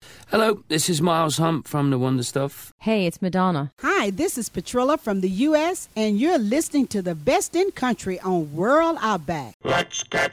Hello, this is Miles Hump from The Wonder Stuff. Hey, it's Madonna. Hi, this is Petrilla from the U.S., and you're listening to the best in country on World Outback. Let's get